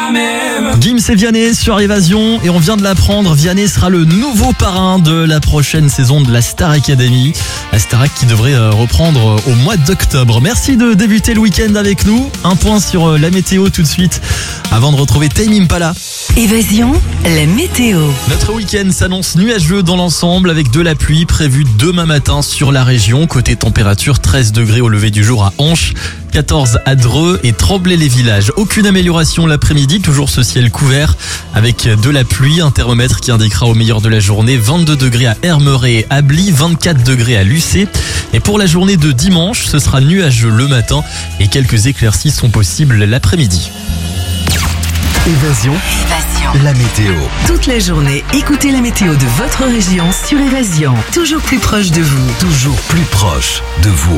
Gims et Vianney sur Évasion, et on vient de l'apprendre, Vianney sera le nouveau parrain de la prochaine saison de la Star Academy. La Starac qui devrait reprendre au mois d'octobre. Merci de débuter le week-end avec nous. Un point sur la météo tout de suite avant de retrouver Tame Impala. Évasion, la météo. Notre week-end s'annonce nuageux dans l'ensemble avec de la pluie prévue demain matin sur la région. Côté température, 13 degrés au lever du jour à Anche, 14 à Dreux et Tremblay-les-Villages. Aucune amélioration l'après-midi, toujours ce ciel couvert avec de la pluie. Un thermomètre qui indiquera au meilleur de la journée 22 degrés à Hermeret et Ably, 24 degrés à Lucé. Et pour la journée de dimanche, ce sera nuageux le matin et quelques éclaircies sont possibles l'après-midi. Évasion, la météo. Toute la journée, écoutez la météo de votre région sur Évasion. Toujours plus proche de vous. Toujours plus proche de vous.